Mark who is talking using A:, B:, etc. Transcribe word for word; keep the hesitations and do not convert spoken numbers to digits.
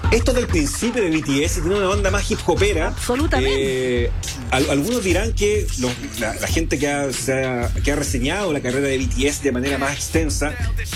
A: Esto del principio de B T S tiene una onda más hip hopera.
B: Absolutamente.
A: Eh, al- algunos dirán que los- la, la gente que ha, se ha- que ha reseñado la carrera de B T S de manera más extensa